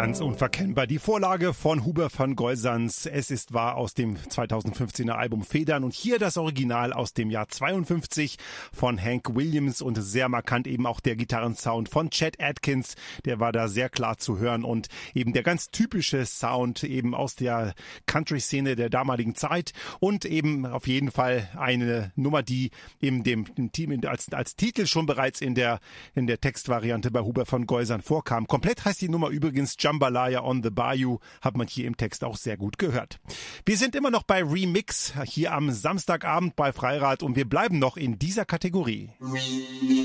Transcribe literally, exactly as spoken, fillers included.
Ganz unverkennbar. Die Vorlage von Huber van Geusans. Es ist wahr aus dem zweitausendfünfzehner Album Federn und hier das Original aus dem Jahr zweiundfünfzig von Hank Williams und sehr markant eben auch der Gitarrensound von Chet Atkins. Der war da sehr klar zu hören und eben der ganz typische Sound eben aus der Country-Szene der damaligen Zeit und eben auf jeden Fall eine Nummer, die in dem Team als, als Titel schon bereits in der, in der Textvariante bei Huber van Geusan vorkam. Komplett heißt die Nummer übrigens Jambalaya on the Bayou, hat man hier im Text auch sehr gut gehört. Wir sind immer noch bei Remix, hier am Samstagabend bei Freirad und wir bleiben noch in dieser Kategorie.